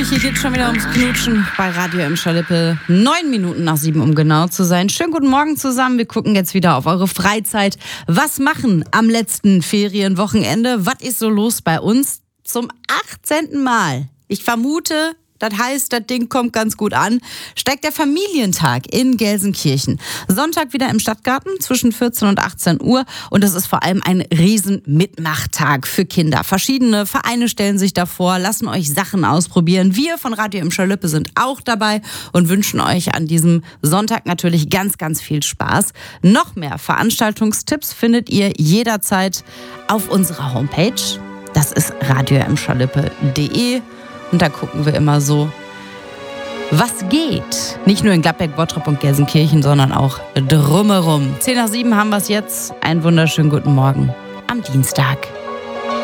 durch. Hier geht's schon wieder ums Knutschen bei Radio Emscher Lippe. 9 Minuten nach 7, um genau zu sein. Schönen guten Morgen zusammen. Wir gucken jetzt wieder auf eure Freizeit. Was machen am letzten Ferienwochenende? Was ist so los bei uns? Zum 18. Mal. Ich vermute, das heißt, das Ding kommt ganz gut an. Steigt der Familientag in Gelsenkirchen. Sonntag wieder im Stadtgarten zwischen 14 und 18 Uhr. Und es ist vor allem ein riesen Mitmachtag für Kinder. Verschiedene Vereine stellen sich davor, lassen euch Sachen ausprobieren. Wir von Radio Emscher Lippe sind auch dabei und wünschen euch an diesem Sonntag natürlich ganz, ganz viel Spaß. Noch mehr Veranstaltungstipps findet ihr jederzeit auf unserer Homepage. Das ist radioemscherlippe.de. Und da gucken wir immer so, was geht. Nicht nur in Gladbeck, Bottrop und Gelsenkirchen, sondern auch drumherum. 10 nach 7 haben wir es jetzt. Einen wunderschönen guten Morgen am Dienstag.